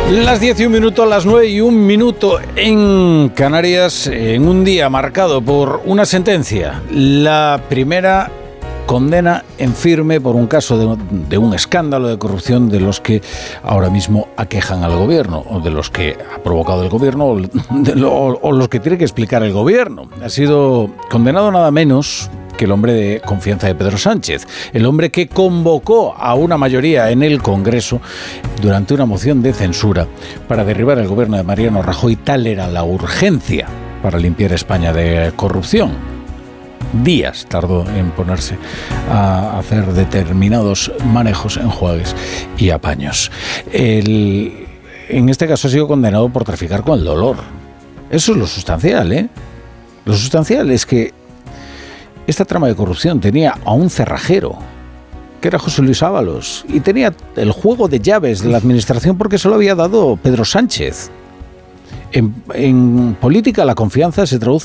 Las 10 y un minuto, las 9 y un minuto en Canarias, en un día marcado por una sentencia. La primera condena en firme por un caso de un escándalo de corrupción de los que ahora mismo aquejan al gobierno, o de los que ha provocado el gobierno, o los que tiene que explicar el gobierno. Ha sido condenado nada menos que el hombre de confianza de Pedro Sánchez, el hombre que convocó a una mayoría en el Congreso durante una moción de censura para derribar el gobierno de Mariano Rajoy. Tal era la urgencia para limpiar España de corrupción. Días tardó en ponerse a hacer determinados manejos, enjuagues y apaños. En este caso ha sido condenado por traficar con el dolor. Eso es lo sustancial, ¿eh? Lo sustancial es que esta trama de corrupción tenía a un cerrajero, que era José Luis Ábalos, y tenía el juego de llaves de la administración porque se lo había dado Pedro Sánchez. En política la confianza se traduce